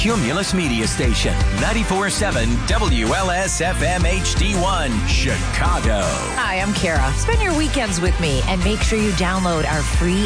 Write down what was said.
Cumulus Media Station. 94.7 WLS-FM HD1, Chicago. Hi, I'm Kara. Spend your weekends with me and make sure you download our free